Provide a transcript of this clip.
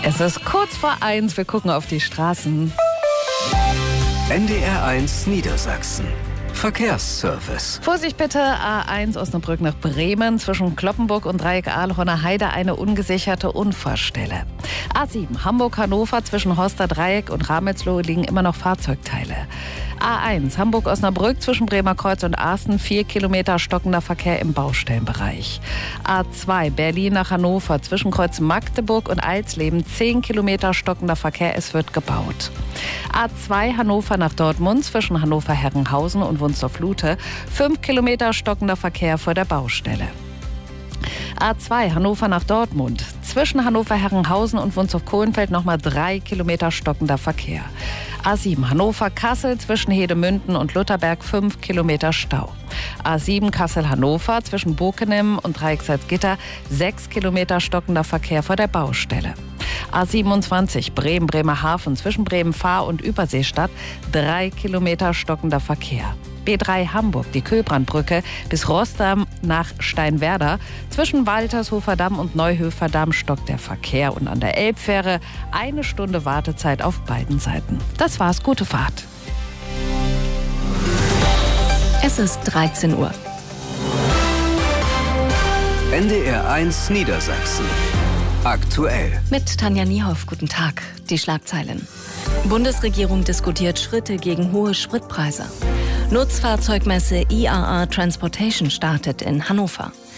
Es ist kurz vor 1, wir gucken auf die Straßen. NDR1 Niedersachsen. Verkehrsservice. Vorsicht bitte, A1 Osnabrück nach Bremen, zwischen Cloppenburg und Dreieck Ahlhorner Heide eine ungesicherte Unfallstelle. A7 Hamburg-Hannover, zwischen Horster Dreieck und Ramelslohe liegen immer noch Fahrzeugteile. A1 Hamburg-Osnabrück, zwischen Bremer Kreuz und Asten 4 Kilometer stockender Verkehr im Baustellenbereich. A2 Berlin nach Hannover, zwischen Kreuz Magdeburg und Alsleben 10 Kilometer stockender Verkehr, es wird gebaut. A2 Hannover nach Dortmund, zwischen Hannover-Herrenhausen und Wunstorf-Lute 5 Kilometer stockender Verkehr vor der Baustelle. A2 Hannover nach Dortmund, zwischen Hannover-Herrenhausen und Wunstorf-Kohlenfeld nochmal 3 Kilometer stockender Verkehr. A7 Hannover-Kassel, zwischen Hedemünden und Lutherberg 5 Kilometer Stau. A7 Kassel-Hannover, zwischen Bokenem und Dreiecksalzgitter 6 Kilometer stockender Verkehr vor der Baustelle. A27 Bremen-Bremerhaven, zwischen Bremen-Fahr und Überseestadt 3 Kilometer stockender Verkehr. B3 Hamburg, die Köbrandbrücke bis Roßdamm nach Steinwerder. Zwischen Waltershofer Damm und Neuhöfer Damm stockt der Verkehr. Und an der Elbfähre 1 Stunde Wartezeit auf beiden Seiten. Das war's, gute Fahrt. Es ist 13 Uhr. NDR1 Niedersachsen. Aktuell. Mit Tanja Niehoff, guten Tag. Die Schlagzeilen. Bundesregierung diskutiert Schritte gegen hohe Spritpreise. Nutzfahrzeugmesse IAA Transportation startet in Hannover.